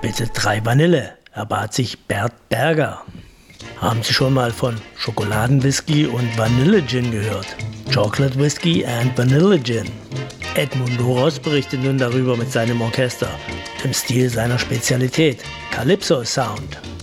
Bitte 3 Vanille, erbat sich Bert Berger. Haben Sie schon mal von Schokoladenwhisky und Vanille-Gin gehört? Chocolate Whisky and Vanilla Gin. Edmundo Ross berichtet nun darüber mit seinem Orchester, im Stil seiner Spezialität, Calypso Sound.